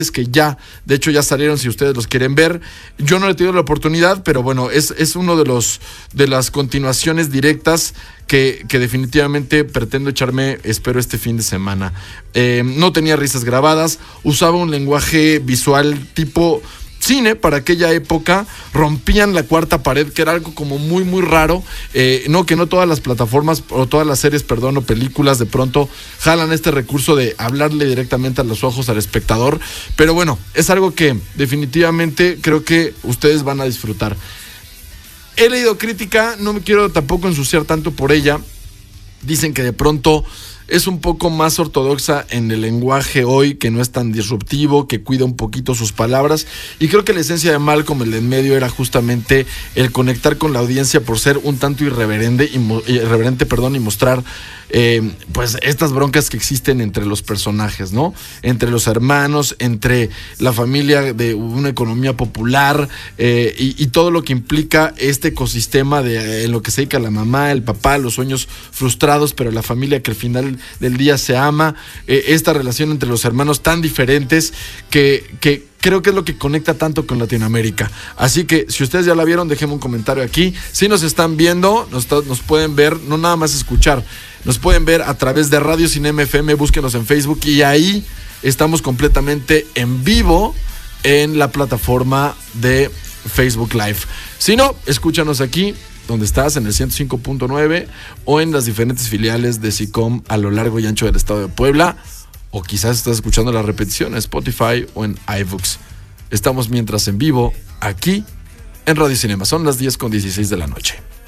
que ya, de hecho ya salieron si ustedes los quieren ver. Yo no he tenido la oportunidad, pero bueno, es uno de las continuaciones directas que definitivamente pretendo echarme, espero, este fin de semana. No tenía risas grabadas, usaba un lenguaje visual tipo cine para aquella época, rompían la cuarta pared, que era algo como muy muy raro, que no todas las plataformas o todas las series, o películas de pronto jalan este recurso de hablarle directamente a los ojos al espectador, pero bueno, es algo que definitivamente creo que ustedes van a disfrutar. He leído crítica, no me quiero tampoco ensuciar tanto por ella, dicen que de pronto es un poco más ortodoxa en el lenguaje hoy, que no es tan disruptivo, que cuida un poquito sus palabras, y creo que la esencia de Malcolm, el de en medio, era justamente el conectar con la audiencia por ser un tanto irreverente y mostrar pues estas broncas que existen entre los personajes, ¿no? Entre los hermanos, entre la familia de una economía popular, y todo lo que implica este ecosistema en lo que se dedica la mamá, el papá, los sueños frustrados, pero la familia que al final del día se ama, esta relación entre los hermanos tan diferentes que creo que es lo que conecta tanto con Latinoamérica. Así que si ustedes ya la vieron, déjenme un comentario aquí. Si nos están viendo, nos pueden ver, no nada más escuchar, nos pueden ver a través de Radio Cinema FM, búsquenos en Facebook y ahí estamos completamente en vivo en la plataforma de Facebook Live. Si no, escúchanos aquí donde estás, en el 105.9 o en las diferentes filiales de SICOM a lo largo y ancho del estado de Puebla, o quizás estás escuchando la repetición en Spotify o en iVoox. Estamos mientras en vivo aquí en Radio Cinema. Son las 10:16 de la noche.